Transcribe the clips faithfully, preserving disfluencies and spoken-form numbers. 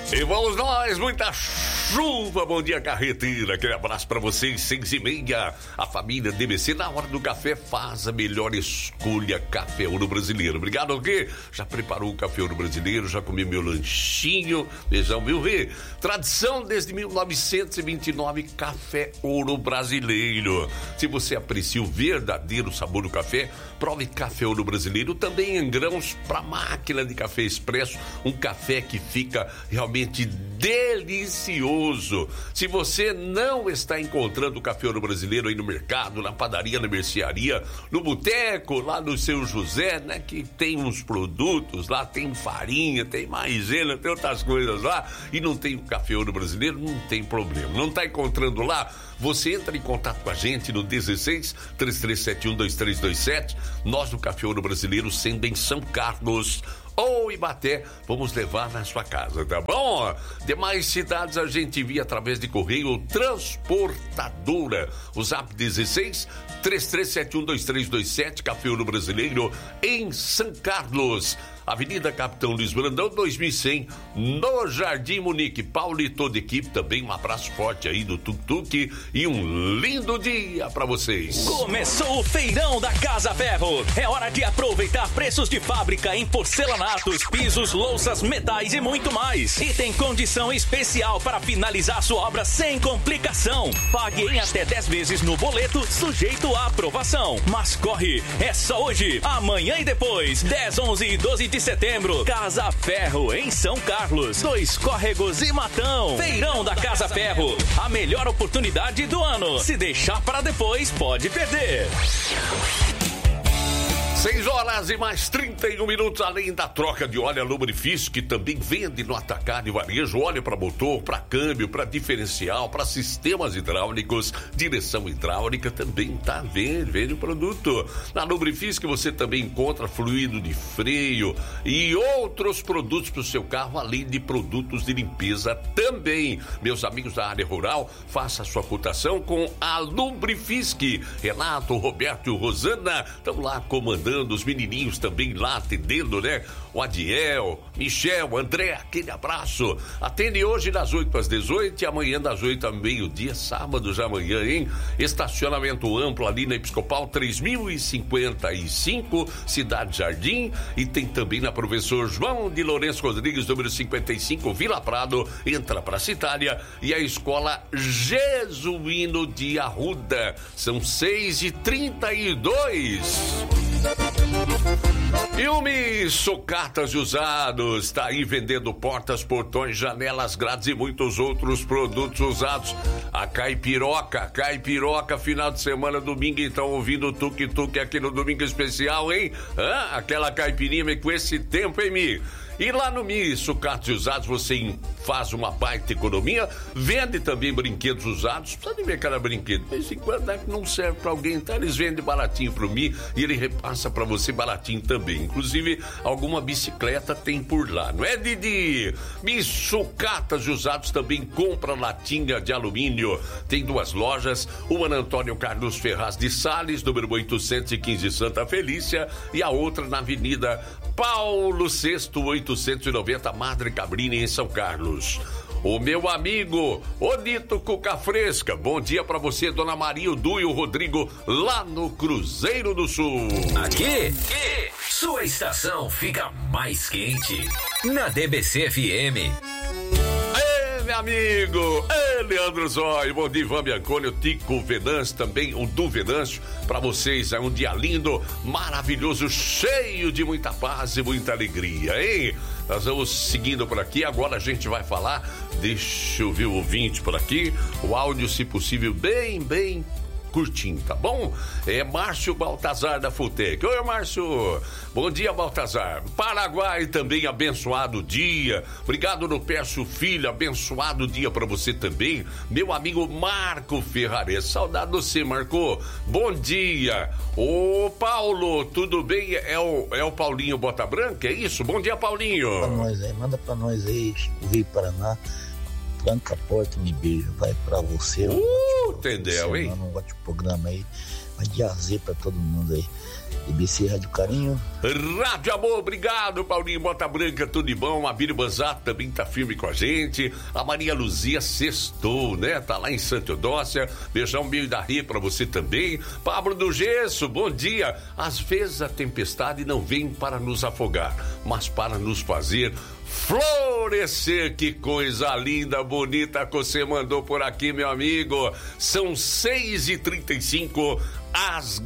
E vamos nós, muita chuva, bom dia carreteira, aquele abraço pra vocês, seis e meia, a família D B C, na hora do café, faz a melhor escolha, Café Ouro Brasileiro. Obrigado, o quê? Já preparou o Café Ouro Brasileiro, já comi meu lanchinho, beijão, viu, Rê? Tradição desde mil novecentos e vinte e nove, Café Ouro Brasileiro. Se você aprecia o verdadeiro sabor do café, prove Café Ouro Brasileiro, também em grãos pra máquina de café expresso, um café que fica realmente delicioso. Se você não está encontrando o Café Ouro Brasileiro aí no mercado, na padaria, na mercearia, no boteco, lá no Seu José, né, que tem uns produtos lá, tem farinha, tem maisena, tem outras coisas lá, e não tem o Café Ouro Brasileiro, não tem problema. Não está encontrando lá? Você entra em contato com a gente no dezesseis, três três sete um, dois três dois sete. Nós do Café Ouro Brasileiro, sendo em São Carlos ou Ibaté, vamos levar na sua casa, tá bom? Demais cidades a gente envia através de correio transportadora. O zap dezesseis, três três sete um, dois três dois sete, Café Ouro Brasileiro em São Carlos, Avenida Capitão Luiz Brandão, dois mil e cem, no Jardim Munique. Paulo e toda a equipe também, um abraço forte aí do Tuk Tuk e um lindo dia pra vocês. Começou o Feirão da Casa Ferro. É hora de aproveitar preços de fábrica em porcelanatos, pisos, louças, metais e muito mais. E tem condição especial para finalizar sua obra sem complicação. Pague em até dez vezes no boleto, sujeito à aprovação. Mas corre, é só hoje, amanhã e depois, dez, onze e doze de setembro, Casa Ferro em São Carlos, Dois Córregos e Matão. Feirão da Casa Ferro, a melhor oportunidade do ano. Se deixar para depois, pode perder. seis horas e mais trinta e um minutos, além da troca de óleo, a Lubrifício, que também vende no atacado e varejo, óleo para motor, para câmbio, para diferencial, para sistemas hidráulicos, direção hidráulica, também tá vendo, vende o produto. Na Lubrifício que você também encontra fluido de freio e outros produtos para o seu carro, além de produtos de limpeza também. Meus amigos da área rural, faça a sua cotação com a Lubrifisc. Renato, Roberto e Rosana estão lá comandando, os menininhos também lá atendendo, né? O Adiel, Michel, André, aquele abraço. Atende hoje das oito às dezoito e amanhã das oito ao meio-dia, sábado já amanhã, hein? Estacionamento amplo ali na Episcopal três mil e cinquenta e cinco, Cidade Jardim, e tem também na Professor João de Lourenço Rodrigues, número cinquenta e cinco, Vila Prado, entra pra Citália, e a Escola Jesuíno de Arruda. São seis e trinta e dois. Ilme Sucatas e Usados está aí vendendo portas, portões, janelas, grades e muitos outros produtos usados. A Caipiroca, Caipiroca, final de semana, domingo, então ouvindo o tuk-tuk aqui no Domingo Especial, hein? Hã? Aquela caipirinha com esse tempo, hein, Mi? E lá no Mi Sucatas e Usados você faz uma baita economia, vende também brinquedos usados. Precisa de ver cada brinquedo, de vez em quando é que não serve pra alguém, então eles vendem baratinho pro Mi e ele repassa pra você baratinho também. Inclusive, alguma bicicleta tem por lá, não é, Didi? Mi Sucatas e Usados também compra latinha de alumínio. Tem duas lojas, uma na Antônio Carlos Ferraz de Sales, número oitocentos e quinze, Santa Felícia, e a outra na Avenida Paulo sexto, oitocentos e noventa, Madre Cabrini, em São Carlos. O meu amigo Odito Cuca Fresca, bom dia pra você, Dona Maria, o Du e o Rodrigo, lá no Cruzeiro do Sul. Aqui, aqui, sua estação fica mais quente, na D B C F M. Meu amigo, é Leandro Zóio, bom dia, Ivan Bianconi, o Tico Venâncio, também o Du Venâncio, pra vocês é um dia lindo, maravilhoso, cheio de muita paz e muita alegria, hein? Nós vamos seguindo por aqui, agora a gente vai falar, deixa eu ver o ouvinte por aqui, o áudio, se possível, bem, bem curtinho, tá bom? É Márcio Baltazar da Futec. Oi, Márcio. Bom dia, Baltazar. Paraguai também, abençoado dia. Obrigado no Pércio Filho, abençoado dia pra você também. Meu amigo Marco Ferrares, saudade de você, Marco. Bom dia. Ô, Paulo, tudo bem? É o, é o Paulinho Bota Branca, é isso? Bom dia, Paulinho. Pra nós aí, manda pra nós aí, Rio Paraná. Tranca a porta, me beija, vai pra você. Uh, entendeu, hein? Um ótimo programa aí. Mas de azer pra todo mundo aí. D B C Rádio Carinho. Rádio Amor, obrigado, Paulinho Bota Branca, tudo de bom. A Bíblia Banzato também tá firme com a gente. A Maria Luzia sextou, né? Tá lá em Santa Eudócia. Beijão meio da Ria pra você também. Pablo do Gesso, bom dia. Às vezes a tempestade não vem para nos afogar, mas para nos fazer florescer. Que coisa linda, bonita que você mandou por aqui, meu amigo. São seis e trinta e cinco. As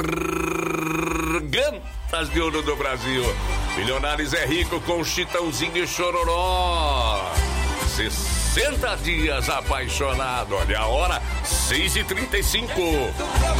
gargantas de ouro do Brasil. Milionários é rico com Chitãozinho e Chororó. sessenta dias apaixonado. Olha a hora, seis e trinta e cinco.